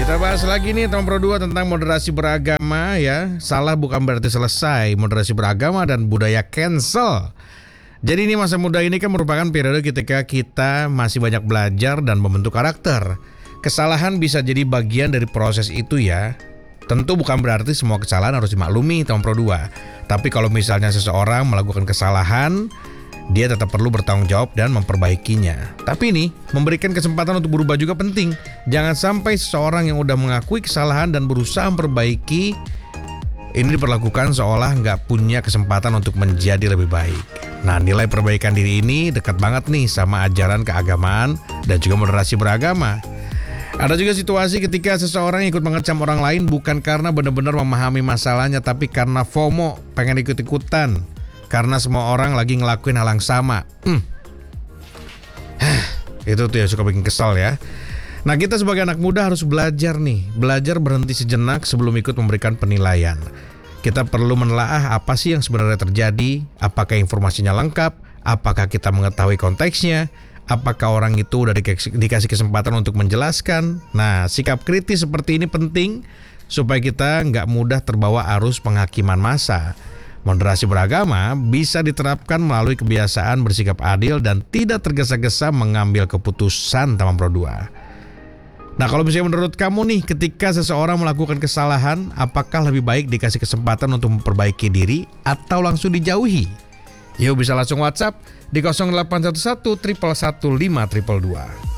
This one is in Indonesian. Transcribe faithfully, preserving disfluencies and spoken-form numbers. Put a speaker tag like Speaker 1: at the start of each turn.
Speaker 1: Kita bahas lagi nih teman Pro dua tentang moderasi beragama ya. Salah bukan berarti selesai. Moderasi beragama dan budaya cancel. Jadi ini masa muda ini kan merupakan periode ketika kita masih banyak belajar dan membentuk karakter. Kesalahan bisa jadi bagian dari proses itu ya. Tentu bukan berarti semua kesalahan harus dimaklumi teman Pro dua. Tapi kalau misalnya seseorang melakukan kesalahan, dia tetap perlu bertanggung jawab dan memperbaikinya. Tapi nih, memberikan kesempatan untuk berubah juga penting. Jangan sampai seseorang yang udah mengakui kesalahan dan berusaha memperbaiki ini diperlakukan seolah nggak punya kesempatan untuk menjadi lebih baik. Nah, nilai perbaikan diri ini dekat banget nih sama ajaran keagamaan dan juga moderasi beragama. Ada juga situasi ketika seseorang ikut mengecam orang lain bukan karena benar-benar memahami masalahnya, tapi karena FOMO, pengen ikut-ikutan. Karena semua orang lagi ngelakuin hal yang sama. Hmm. Itu tuh ya suka bikin kesal ya. Nah, kita sebagai anak muda harus belajar nih. Belajar berhenti sejenak sebelum ikut memberikan penilaian. Kita perlu menelaah apa sih yang sebenarnya terjadi. Apakah informasinya lengkap? Apakah kita mengetahui konteksnya? Apakah orang itu udah dikasih, dikasih kesempatan untuk menjelaskan? Nah, sikap kritis seperti ini penting supaya kita nggak mudah terbawa arus penghakiman massa. Moderasi beragama bisa diterapkan melalui kebiasaan bersikap adil dan tidak tergesa-gesa mengambil keputusan teman Pro dua. Nah, kalau misalnya menurut kamu nih, ketika seseorang melakukan kesalahan, apakah lebih baik dikasih kesempatan untuk memperbaiki diri atau langsung dijauhi? Yuk bisa langsung WhatsApp di nol delapan satu satu satu satu satu lima dua dua dua.